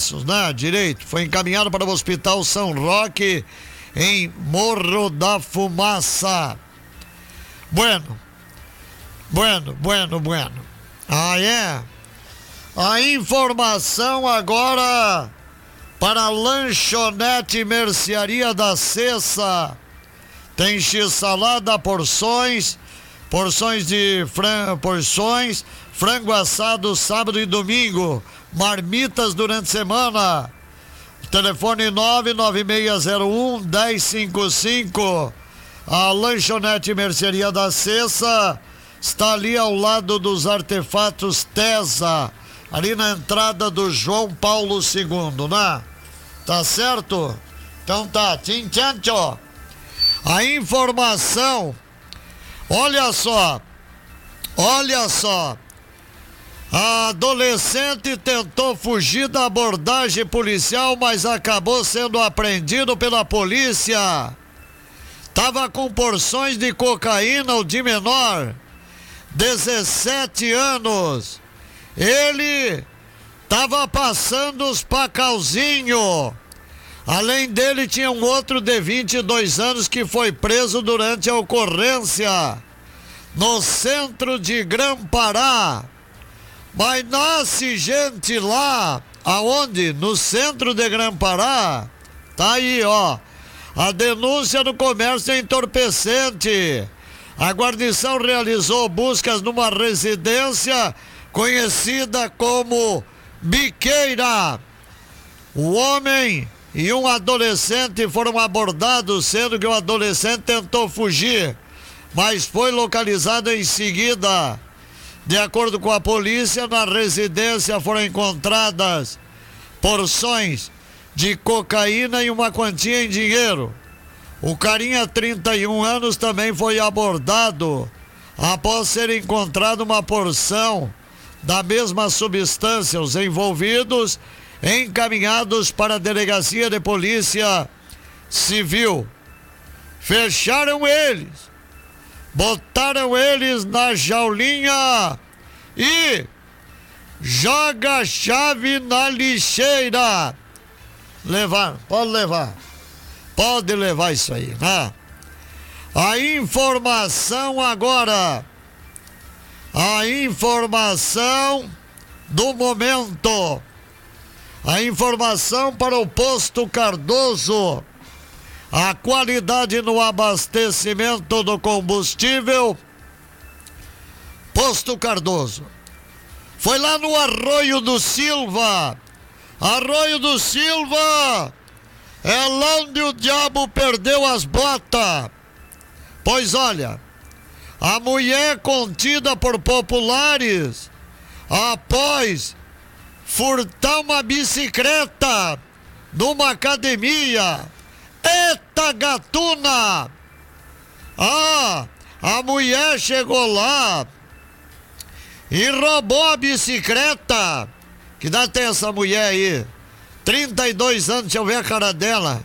braços, né? Direito. Foi encaminhado para o Hospital São Roque, em Morro da Fumaça. Bueno. Ah, é? A informação agora para a lanchonete Mercearia da Cessa. Tem x-salada, porções de frango assado sábado e domingo, marmitas durante a semana. Telefone 99601-1055. A lanchonete Mercearia da Cessa está ali ao lado dos artefatos Tesa, ali na entrada do João Paulo II, né? Tá certo? Então tá, tchau. A informação, olha só. A adolescente tentou fugir da abordagem policial, mas acabou sendo apreendido pela polícia. Tava com porções de cocaína, o de menor, 17 anos. Ele tava passando os pacauzinho. Além dele, tinha um outro de 22 anos que foi preso durante a ocorrência no centro de Grã-Pará. Mas nasce gente lá, aonde? No centro de Grã-Pará. Tá aí, ó. A denúncia do comércio entorpecente. A guarnição realizou buscas numa residência conhecida como Biqueira. O homem e um adolescente foram abordados, sendo que o adolescente tentou fugir, mas foi localizado em seguida. De acordo com a polícia, na residência foram encontradas porções de cocaína e uma quantia em dinheiro. O carinha, 31 anos, também foi abordado após ser encontrada uma porção da mesma substância. Os envolvidos encaminhados para a delegacia de polícia civil. Fecharam eles, botaram eles na jaulinha e joga a chave na lixeira. Levar, pode levar isso aí, né? A informação agora, a informação do momento, a informação para o Posto Cardoso. A qualidade no abastecimento do combustível. Posto Cardoso. Foi lá no Arroio do Silva. Arroio do Silva é lá onde o diabo perdeu as botas. Pois olha, a mulher contida por populares após furtar uma bicicleta numa academia. Eita gatuna! A mulher chegou lá e roubou a bicicleta. Que idade tem essa mulher aí? 32 anos, deixa eu ver a cara dela.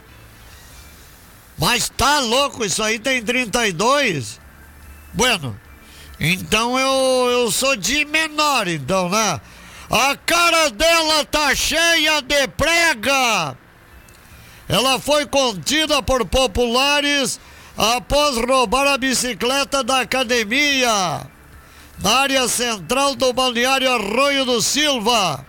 Mas tá louco, isso aí tem 32? Bueno, então eu sou de menor, então, né? A cara dela tá cheia de prega. Ela foi contida por populares após roubar a bicicleta da academia na área central do balneário Arroio do Silva.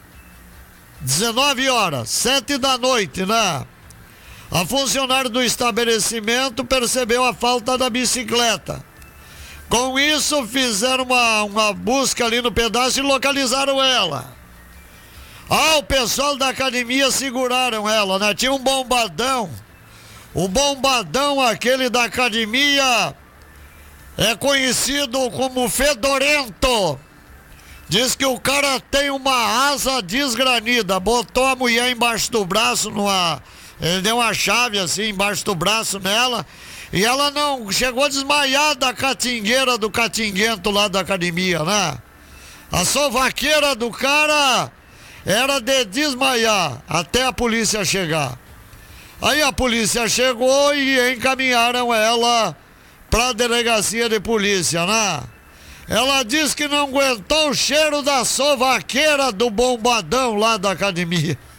19 horas, 7 da noite, né? A funcionária do estabelecimento percebeu a falta da bicicleta. Com isso, fizeram uma busca ali no pedaço e localizaram ela. O pessoal da academia seguraram ela, né? Tinha um bombadão. O bombadão, aquele da academia, é conhecido como fedorento. Diz que o cara tem uma asa desgranida. Botou a mulher embaixo do braço, ele deu uma chave assim embaixo do braço nela. E ela não chegou a desmaiar da catingueira do catinguento lá da academia, né? A sovaqueira do cara era de desmaiar até a polícia chegar. Aí a polícia chegou e encaminharam ela para a delegacia de polícia, né? Ela disse que não aguentou o cheiro da sovaqueira do bombadão lá da academia.